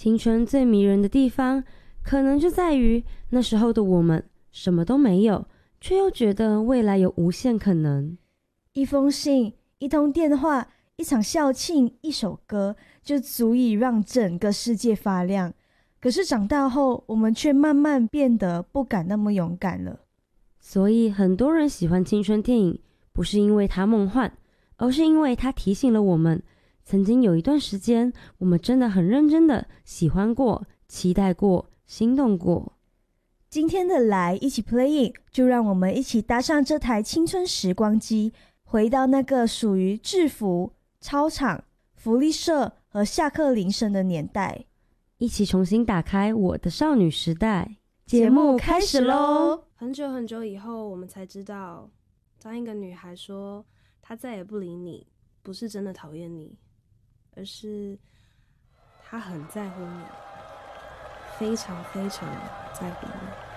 青春最迷人的地方，可能就在于那时候的我们什么都没有，却又觉得未来有无限可能。 一封信，一通电话，一场校庆，一首歌，就足以让整个世界发亮。可是长大后，我们却慢慢变得不敢那么勇敢了。 所以很多人喜欢青春电影，不是因为它梦幻，而是因为它提醒了我们，曾经有一段时间，我们真的很认真的喜欢过、期待过、心动过。 今天的来一起 playing， 就让我们一起搭上这台青春时光机，回到那个属于制服、操场、福利社和下课铃声的年代， 一起重新打开我的少女时代。 节目开始咯。 很久很久以后，我们才知道，当一个女孩说她再也不理你，不是真的讨厌你，而是她很在乎你，非常非常在乎你。